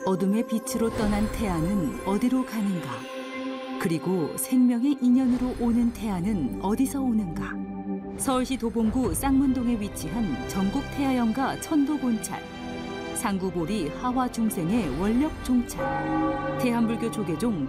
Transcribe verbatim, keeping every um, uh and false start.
어둠의 빛으로 떠난 태양은 어디로 가는가? 그리고 생명의 인연으로 오는 태양은 어디서 오는가? 서울시 도봉구 쌍문동에 위치한 전국 태아연가 천도곤찰, 상구보리 하화 중생의 원력 종찰, 대한불교 조계종